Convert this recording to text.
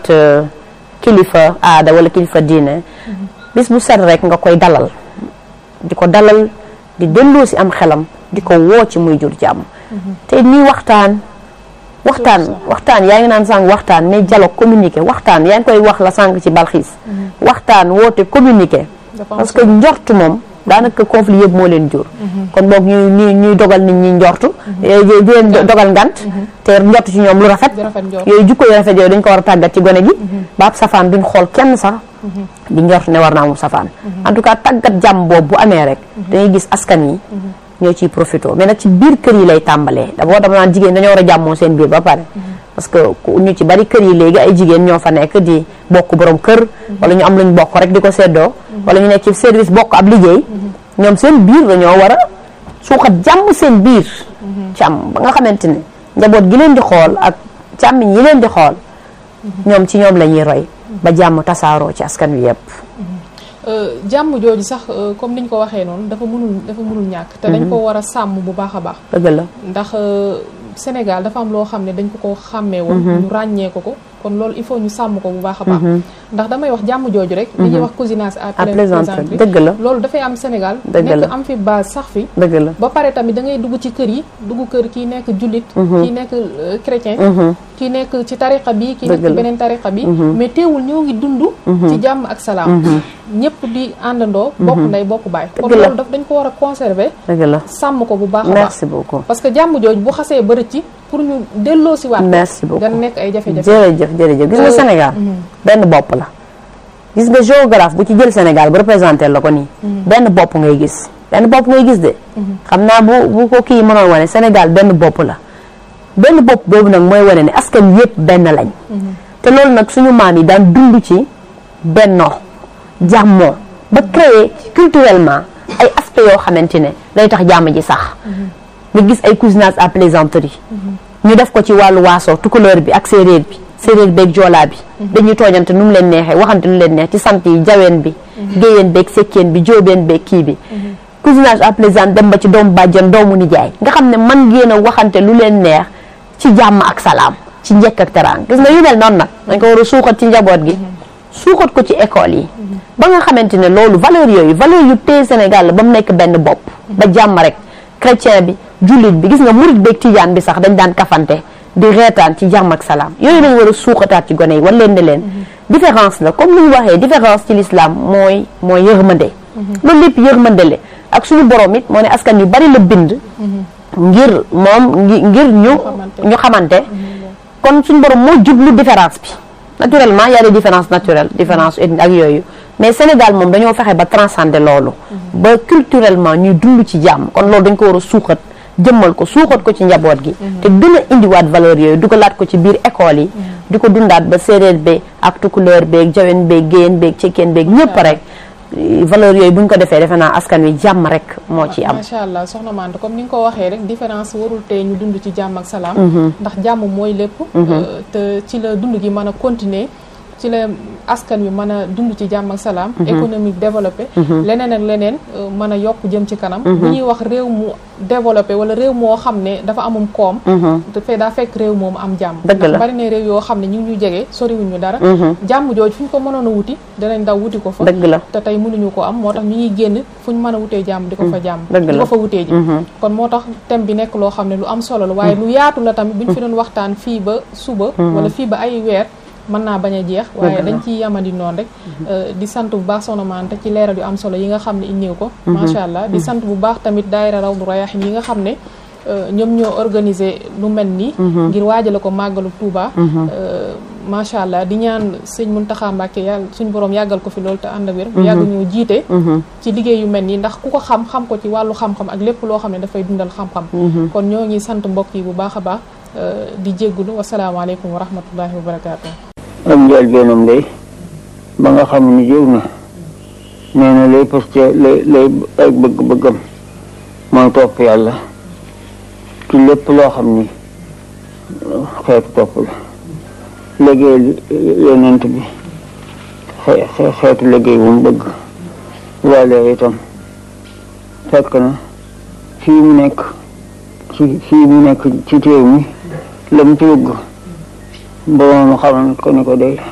kilifa aada wala kilifa diine bis bu set rek nga koy dalal di ko dalal di delloo si am xelam di ko woo ci muy jur jàmm te nii waxtaan yaa ngi naan sànq waxtaan mais dialogue communiqué waxtaan yaa ngi koy wax la sànq ci balxiis waxtaan woote communiqué parce que njortu moom daanaka conflit yëpp moo leen jur kon boog ñuy dogal nit ñi njortu di leen dogal ngant te njortu ci ñoom lu rafet yooyu jukko yu rafet yooyu dañ ko war a tàggat ci gone gi baab safaan duñ xool kenn sax di njortu ne war naa mu safaan en tout cas tàggat jàmm boobu bu amee rek dañuy gis askan yi ñoo ciy profité mais nag ci biir kër yi lay tàmbalee d'abord dama naan jigéen dañoo war a jàmmoo seen biir ba pare parce que ñu ci bari kër yi léegi ay jigéen ñoo fa nekk di bokk borom kër wala ñu am luñ bokk rek di ko seddoo wala ñu nekk ci service bokk ab liggéey ñoom seen biir dañoo war a suuxat jàmm seen biir càmm ba nga xamante ne njaboot gi leen di xool ak càmmiñ yi leen di xool ñoom ci ñoom la ñuy roy ba jàmm tasaaroo ci askan wi yépp jàmm jooju sax comme niñ ko waxee noonu dafa mënul ñàkk te dañ ko war a sàmm bu baax a baax dëgg la ndax Sénégal dafa am loo xam ne dañ ko xàmmee woon ñu ràññee ko kon loolu il faut ñu sàmm ko bu baax a baax ndax damay wax jàmm jooju rek li ñuy wax cousinage à plaisanterie dëgg la loolu dafay am Sénégal nekk am fi base sax fi dëgg la ba pare tamit da ngay dugg ci kër yi dugg kër kii nekk jullit kii nekk chrétien kii nekk ci tariqa bi kii nekk ci beneen tariqa bi mais teewul ñoo ngi dund ci jàmm ak salaam ñëpp di àndandoo bokk ndey bokk baay kon loolu dañ ko war a conserver sàmm ko bu baax a baax merci beaucoup parce que jàmm jooju bu xasee ba rëcc pour ñu delloo si waat merci beaucoup dana nekk ay jafe-jafe jërëjëf gis nga Sénégal benn bopp la gis nga géographe bu ci jël Sénégal bu représenté la ko nii benn bopp ngay gis de xam naa bu ko kii mënoon wane Sénégal benn bopp la benn bopp boobu nag mooy wane ne askan yëpp benn lañ te loolu nag suñu maam yi daan dund ci bennoo jàmmoo ba créer culturellement ay aspects yoo xamante ne day tax jàmm ji sax nga gis ay cousinage à plaisanterie ñu def ko ci wàllu waaso tukulóor bi ak séeréer beeg joolaa bi dañuy tooñante nu mu leen neexee waxante nu leen neex ci sant yi jaween bi géyeen beeg sekkeen bi jóobeen beeg kii bi cousinage à plaisante dem ba ci doomu bàjjan doomu nijaay nga xam ne man ngeen a waxante lu leen neex ci jàmm ak salaam ci njëkk ak teraanga gis nga yu mel noonu nag dañ ko war a suuxat ci njaboot gi suuxat ko ci école yi ba nga xamante ne loolu valeur yu téye Sénégal la ba mu nekk benn bopp ba jàmm rek chrétien bi jullit bi gis nga murit beeg tijaan bi sax dañ daan kafante di reetaan ci jàmm ak salaam yooyu lañ war a suuxataat ci gone yi wan leen ne leen différence la comme ni ñu waxee différence ci l'islam mooy yërmande loolu lépp yërmande la ak suñu borom it moo ne askan yu bari la bind ngir ñu xamante kon suñu borom moo jublu différence bi naturellement y a des différences naturelles différence ethnique ak yooyu mais Sénégal moom dañoo fexe ba transcender loolu ba culturellement ñuy dund ci jàmm kon loolu dañ ko war a suuxat jëmmal ko suuxat ko ci njaboot gi te gën a indiwaat valeur yooyu dugalaat ko ci biir école yi di ko dundaat ba séeréer beeg ak tukulóor beeg jawen beeg géyeen beeg cekkeen beeg ñëpp rek valeur yooyu bu ñu ko defee defe naa askan wi jàmm rek moo ci am. macha allah soxna Mante comme ni nga ko waxee rek différence warul tey ñu dund ci jàmm ak salaam. ndax jàmm mooy lépp. te ci la dund gi mën a continuer ci la askan wi mën a dund ci jàmm ak salaam. économique développé. leneen ak leneen mën a yokk jëm ci kanam. bu ñuy wax réew mu développé wala réew moo xam ne dafa amum koom. dafay daa fekk réew moomu am jàmm. dëgg la bari na réew yoo xam ne ñu ngi ñu jege soriwuñu dara. jàmm jooju fu ñu ko mënoon a wuti danañ daw wuti ko fa. dëgg la te tey mënuñu ko am moo tax ñu ngi génn fu ñu mën a wutee jàmm di ko fa jàmm. dëgg la di ko fa wutee ji. kon moo tax thème bi nekk loo xam ne lu am solo la waaye lu yaatu la tamit bu ñu fi doon waxtaan fii ba suba. wala fii ba ay weer. mën naa bañ a jeex waaye dañ ciy yamandi noonu rek di sant bu baax Soxna Mante ci leeral yu am solo yi nga xam ne indiw ko macha allah di sant bu baax tamit daayira Rawdu Rayaahin yi nga xam ne ñoom ñoo organisé lu mel nii ngir waajale ko màggalu Touba macha allah di ñaan sëñ Muntaxa Mbàkke yàlla suñ borom yàggal ko fi loolu te ànd ak wér mu yàgg ñoo jiite ci liggéey yu mel nii ndax ku ko xam ko ci wàllu xam-xam ak lépp loo xam ne dafay dundal xam-xam kon ñoo ngi sant mbokk yi bu baax a baax di jéggulu wasalaamaaleykum wa rahmatullahi wa barakaatu am njël beenam day ba nga xam ni jëw na nee na lay parce que lay ay bëgg-bëggam mooy topp yàlla ci lépp loo xam ni xeetu topp la liggéey yonent bi xeetu liggéey bu mu bëgg loolee itam fekk na fii mu nekk ci téew mi la mu ci bëgg boroom xamal ko ni ko day